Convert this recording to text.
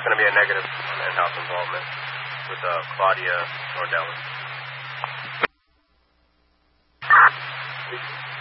going to be a negative on in-house involvement with Claudia Nordelli.